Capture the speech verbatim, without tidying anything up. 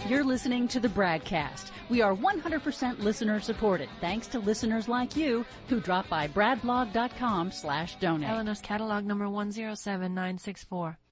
You're listening to the BradCast. We are one hundred percent listener supported, thanks to listeners like you who drop by bradblog.com slash donate. Eleanor's catalog number one zero seven nine six four.